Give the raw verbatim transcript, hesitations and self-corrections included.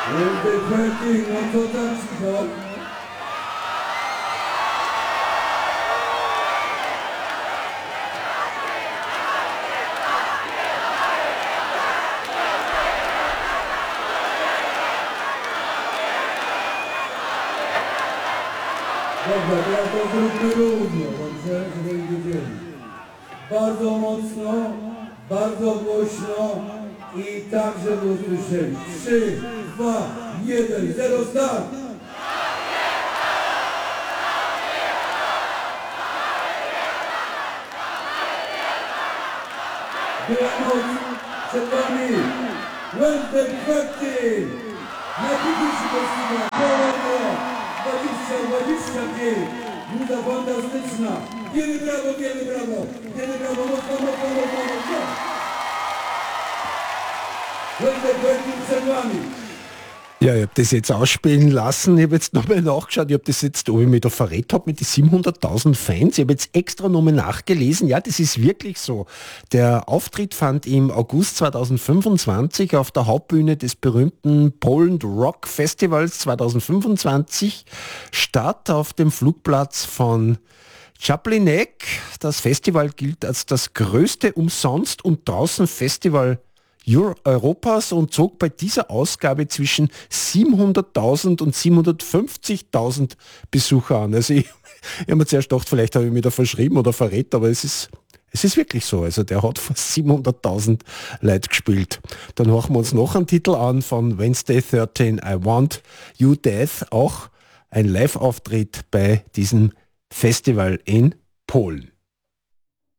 Wednesday thirteen, no to tańczyć. Dobra, teraz to zróbmy równo, dobrze, żeby nie wiedzieli. Bardzo mocno, bardzo głośno i tak, żeby usłyszeli. Trzy, dwa, jeden, zero, start! Była noc przed wami. Wednesday thirteen. Najpiękniejszy festiwal. Połowo. dwadzieścia dwadzieścia pięć. Muza fantastyczna. Wiele brawo, wiele brawo. Wiele brawo, mocno, mocno, mocno, mocno. Wednesday thirteen przed wami. Ja, ich habe das jetzt ausspielen lassen. Ich habe jetzt nochmal nachgeschaut. Ich habe das jetzt, ob ich mich da verrät habe mit den siebenhunderttausend Fans. Ich habe jetzt extra nochmal nachgelesen. Ja, das ist wirklich so. Der Auftritt fand im August zweitausendfünfundzwanzig auf der Hauptbühne des berühmten Poland Rock Festivals zweitausendfünfundzwanzig statt auf dem Flugplatz von Chaplinek. Das Festival gilt als das größte Umsonst- und Draußen-Festival Europas und zog bei dieser Ausgabe zwischen siebenhunderttausend und siebenhundertfünfzigtausend Besucher an. Also ich, ich habe mir zuerst gedacht, vielleicht habe ich mich da verschrieben oder verrät, aber es ist, es ist wirklich so. Also der hat fast siebenhunderttausend Leute gespielt. Dann hören wir uns noch einen Titel an von Wednesday thirteen, I Want You Death, auch ein Live-Auftritt bei diesem Festival in Polen.